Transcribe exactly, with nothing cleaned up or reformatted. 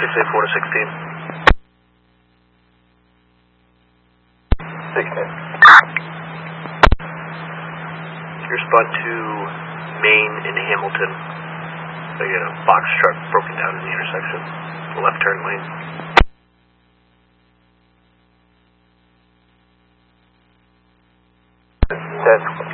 six eight four to sixteen. sixteen. Respond to Main in Hamilton. So you get a box truck broken down in the intersection. Left turn lane. That's